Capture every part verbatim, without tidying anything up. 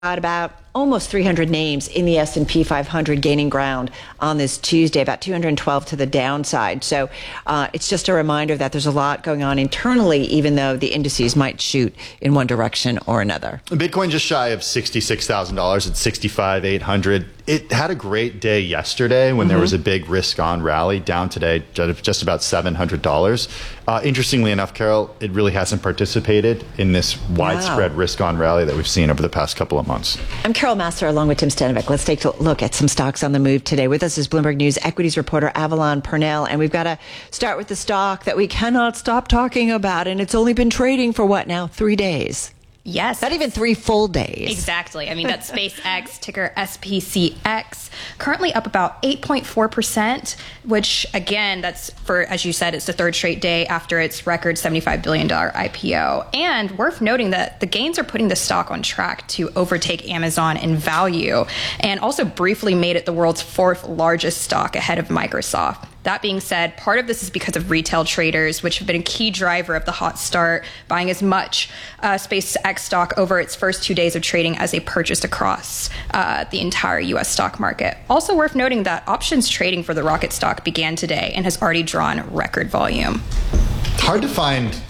About almost three hundred names in the S and P five hundred gaining ground on this Tuesday, about two hundred twelve to the downside. So uh, it's just a reminder that there's a lot going on internally, even though the indices might shoot in one direction or another. Bitcoin just shy of sixty-six thousand dollars at sixty-five thousand eight hundred. It had a great day yesterday when mm-hmm. there was a big risk-on rally, down today just about seven hundred dollars. Uh, interestingly enough, Carol, it really hasn't participated in this widespread wow. risk-on rally that we've seen over the past couple of months. I'm Carol Massar along with Tim Stanovic. Let's take a look at some stocks on the move today. With us is Bloomberg News equities reporter Avalon Purnell, and we've got to start with the stock that we cannot stop talking about, and it's only been trading for what now? Three days. Yes. Not even three full days. Exactly. I mean, that's SpaceX, ticker S P C X, currently up about eight point four percent, which, again, that's for, as you said, it's the third straight day after its record seventy-five billion dollars I P O. And worth noting that the gains are putting the stock on track to overtake Amazon in value, and also briefly made it the world's fourth largest stock ahead of Microsoft. That being said, part of this is because of retail traders, which have been a key driver of the hot start, buying as much uh, SpaceX stock over its first two days of trading as they purchased across uh, the entire U S stock market. Also worth noting that options trading for the rocket stock began today and has already drawn record volume. Hard to find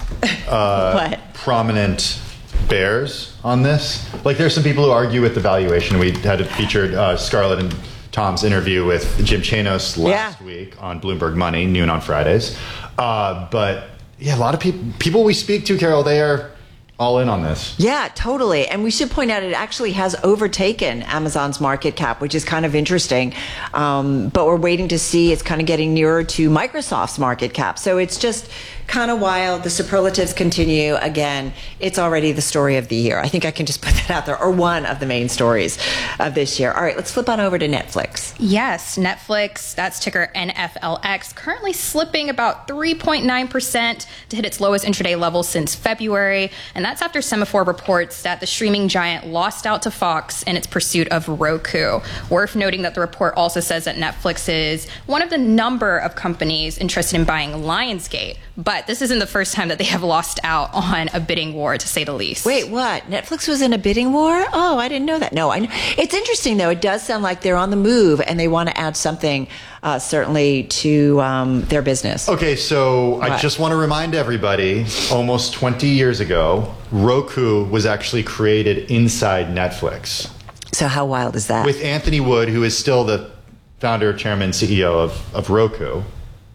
uh, prominent bears on this. Like, there's some people who argue with the valuation. We had it featured uh, Scarlett and Tom's interview with Jim Chanos last yeah. week on Bloomberg Money, noon on Fridays. Uh, but yeah, a lot of people, people we speak to, Carol, they are all in on this. Yeah, totally. And we should point out it actually has overtaken Amazon's market cap, which is kind of interesting. Um, but we're waiting to see. It's kind of getting nearer to Microsoft's market cap. So it's just kind of wild. The superlatives continue. Again, it's already the story of the year. I think I can just put that out there, or one of the main stories of this year. All right, let's flip on over to Netflix. Yes, Netflix, that's ticker N F L X, currently slipping about three point nine percent to hit its lowest intraday level since February. And that's after Semaphore reports that the streaming giant lost out to Fox in its pursuit of Roku. Worth noting that the report also says that Netflix is one of the number of companies interested in buying Lionsgate. But this isn't the first time that they have lost out on a bidding war, to say the least. Wait, what? Netflix was in a bidding war? Oh, I didn't know that. No, I know. It's interesting, though. It does sound like they're on the move and they want to add something, uh, certainly, to um, their business. Okay, so what? I just want to remind everybody, almost twenty years ago, Roku was actually created inside Netflix. So how wild is that? With Anthony Wood, who is still the founder, chairman, C E O of, of Roku.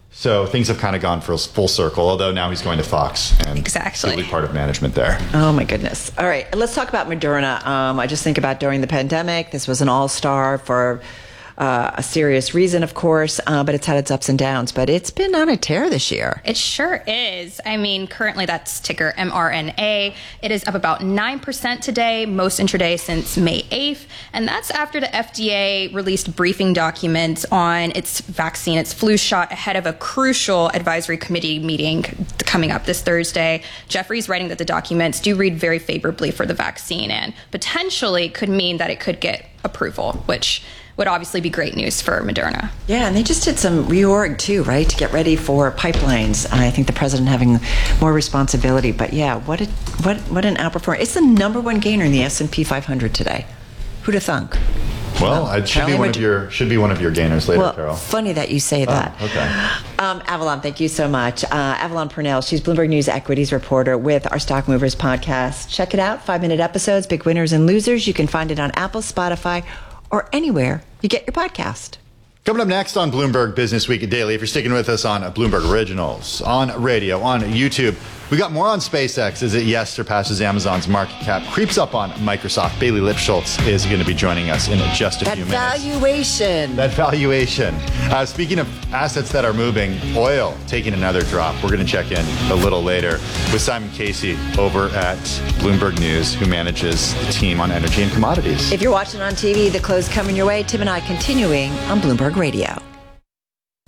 So things have kind of gone full, full circle, although now he's going to Fox and exactly. he'll be part of management there. Oh, my goodness. All right, let's talk about Moderna. Um, I just think about during the pandemic, this was an all-star for uh, a serious reason, of course, uh, but it's had its ups and downs. But it's been on a tear this year. It sure is. I mean, currently that's ticker M R N A. It is up about nine percent today, most intraday since May eighth. And that's after the F D A released briefing documents on its vaccine, its flu shot, ahead of a crucial advisory committee meeting coming up this Thursday. Jeffrey's writing that the documents do read very favorably for the vaccine and potentially could mean that it could get approval, which would obviously be great news for Moderna. Yeah, and they just did some reorg too, right, to get ready for pipelines. And I think the president having more responsibility. But yeah, what a, what what an outperformance! It's the number one gainer in the S and P five hundred today. Who'd have thunk? Well, well it should be one of your should be one of your gainers later, well, Carol. Funny that you say that. Oh, okay. Um, Avalon, thank you so much. Uh, Avalon Purnell, she's Bloomberg News equities reporter with our Stock Movers podcast. Check it out, five-minute episodes, big winners and losers. You can find it on Apple, Spotify, or anywhere you get your podcast. Coming up next on Bloomberg Business Week Daily, if you're sticking with us on Bloomberg Originals, on radio, on YouTube, we got more on SpaceX as it, yes, surpasses Amazon's market cap, creeps up on Microsoft. Bailey Lipschultz is going to be joining us in just a that few minutes. That valuation. That valuation. Uh, speaking of assets that are moving, oil taking another drop. We're going to check in a little later with Simon Casey over at Bloomberg News, who manages the team on energy and commodities. If you're watching on T V, the close coming your way. Tim and I continuing on Bloomberg Radio.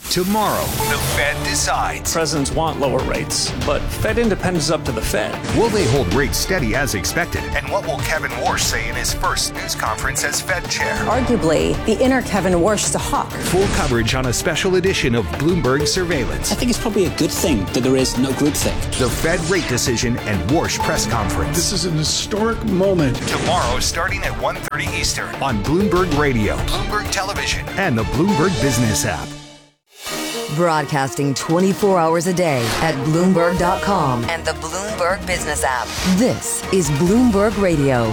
Tomorrow, the Fed decides. Presidents want lower rates, but Fed independence is up to the Fed. Will they hold rates steady as expected? And what will Kevin Warsh say in his first news conference as Fed chair? Arguably, the inner Kevin Warsh is a hawk. Full coverage on a special edition of Bloomberg Surveillance. I think it's probably a good thing that there is no groupthink. The Fed rate decision and Warsh press conference. This is an historic moment. Tomorrow, starting at one thirty Eastern on Bloomberg Radio, Bloomberg Television, and the Bloomberg Business app. Broadcasting twenty-four hours a day at Bloomberg dot com and the Bloomberg Business app. This is Bloomberg Radio.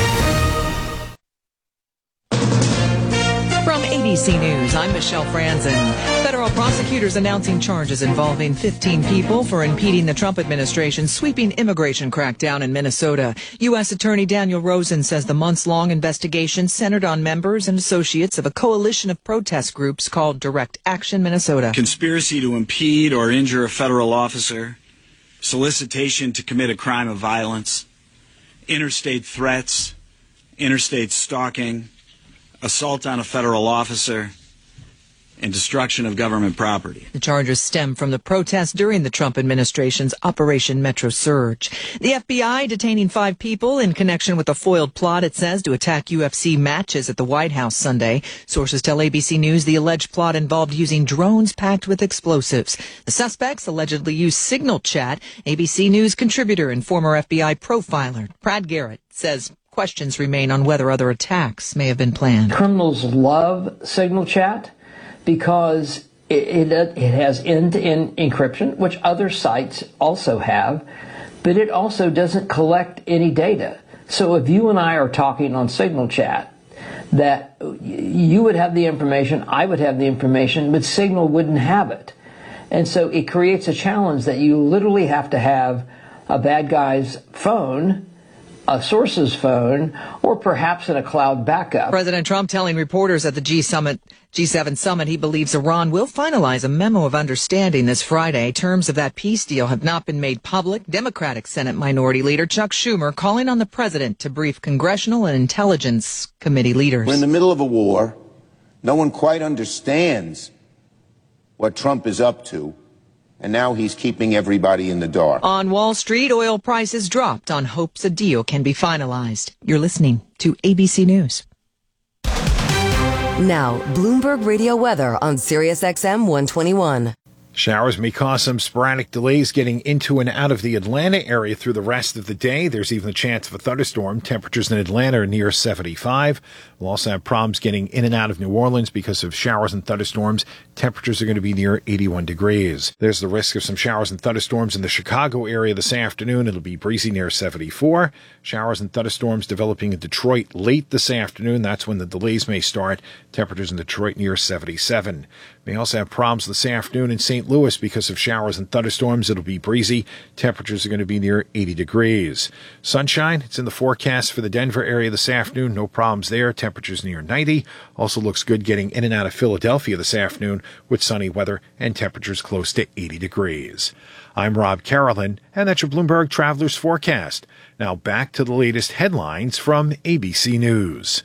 From A B C News, I'm Michelle Franzen. Federal prosecutors announcing charges involving fifteen people for impeding the Trump administration's sweeping immigration crackdown in Minnesota. U S. Attorney Daniel Rosen says the months-long investigation centered on members and associates of a coalition of protest groups called Direct Action Minnesota. Conspiracy to impede or injure a federal officer, solicitation to commit a crime of violence, interstate threats, interstate stalking, assault on a federal officer, and destruction of government property. The charges stem from the protests during the Trump administration's Operation Metro Surge. The F B I detaining five people in connection with a foiled plot, it says, to attack U F C matches at the White House Sunday. Sources tell A B C News the alleged plot involved using drones packed with explosives. The suspects allegedly used Signal Chat. A B C News contributor and former F B I profiler Brad Garrett says questions remain on whether other attacks may have been planned. Criminals love Signal Chat because it, it, it has end-to-end encryption, which other sites also have, but it also doesn't collect any data. So if you and I are talking on Signal Chat, that you would have the information, I would have the information, but Signal wouldn't have it. And so it creates a challenge that you literally have to have a bad guy's phone, a source's phone, or perhaps in a cloud backup. President Trump telling reporters at the G summit, G seven summit he believes Iran will finalize a memo of understanding this Friday. Terms of that peace deal have not been made public. Democratic Senate Minority Leader Chuck Schumer calling on the president to brief congressional and intelligence committee leaders. We're in the middle of a war. No one quite understands what Trump is up to. And now he's keeping everybody in the dark. On Wall Street, oil prices dropped on hopes a deal can be finalized. You're listening to A B C News. Now, Bloomberg Radio weather on Sirius X M one twenty-one. Showers may cause some sporadic delays getting into and out of the Atlanta area through the rest of the day. There's even a chance of a thunderstorm. Temperatures in Atlanta are near seventy-five. We'll also have problems getting in and out of New Orleans because of showers and thunderstorms. Temperatures are going to be near eighty-one degrees. There's the risk of some showers and thunderstorms in the Chicago area this afternoon. It'll be breezy near seventy-four. Showers and thunderstorms developing in Detroit late this afternoon. That's when the delays may start. Temperatures in Detroit near seventy-seven. May also have problems this afternoon in Saint Louis because of showers and thunderstorms. It'll be breezy. Temperatures are going to be near eighty degrees. Sunshine, it's in the forecast for the Denver area this afternoon. No problems there. Temperatures near ninety. Also looks good getting in and out of Philadelphia this afternoon with sunny weather and temperatures close to eighty degrees. I'm Rob Carolyn, and that's your Bloomberg Travelers Forecast. Now back to the latest headlines from A B C News.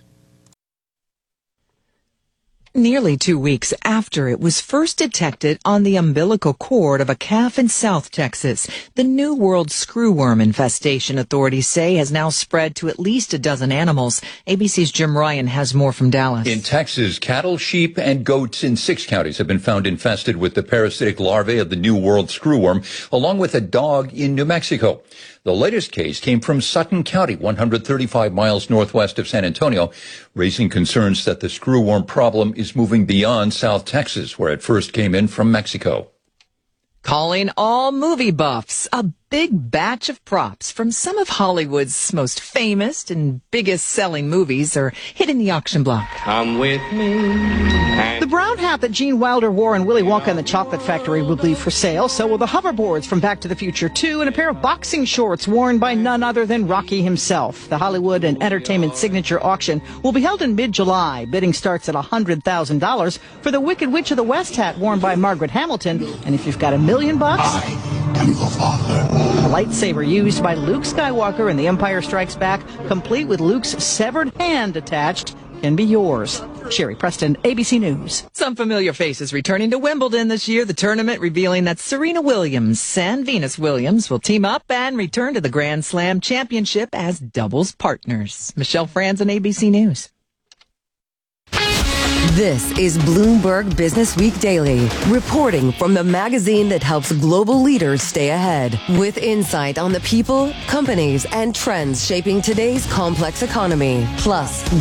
Nearly two weeks after it was first detected on the umbilical cord of a calf in South Texas, the New World screwworm infestation, authorities say, has now spread to at least a dozen animals. A B C's Jim Ryan has more from Dallas. In Texas, cattle, sheep, and goats in six counties have been found infested with the parasitic larvae of the New World screwworm, along with a dog in New Mexico. The latest case came from Sutton County, one hundred thirty-five miles northwest of San Antonio, raising concerns that the screwworm problem is moving beyond South Texas, where it first came in from Mexico. Calling all movie buffs, a big batch of props from some of Hollywood's most famous and biggest selling movies are hitting the auction block. Come with me. The brown hat that Gene Wilder wore in Willy Wonka and the Chocolate Factory will be for sale. So will the hoverboards from Back to the Future two and a pair of boxing shorts worn by none other than Rocky himself. The Hollywood and Entertainment Signature Auction will be held in mid-July. Bidding starts at one hundred thousand dollars for the Wicked Witch of the West hat worn by Margaret Hamilton. And if you've got a million bucks, I am the father. A lightsaber used by Luke Skywalker in The Empire Strikes Back, complete with Luke's severed hand attached, can be yours. Sherry Preston, A B C News. Some familiar faces returning to Wimbledon this year. The tournament revealing that Serena Williams and Venus Williams will team up and return to the Grand Slam Championship as doubles partners. Michelle Franzen, A B C News. This is Bloomberg Business Week Daily, reporting from the magazine that helps global leaders stay ahead, with insight on the people, companies, and trends shaping today's complex economy. Plus,